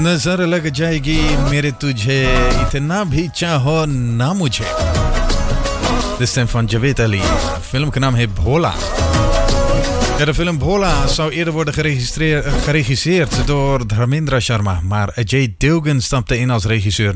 नजर लग जाएगी मेरे तुझे इतना भी चाहो ना मुझे. This time van Javed Ali. De film naam heet Bhola. Ja, de film Bhola zou eerder worden geregisseerd door Dharmendra Sharma, maar Ajay Devgan stapte in als regisseur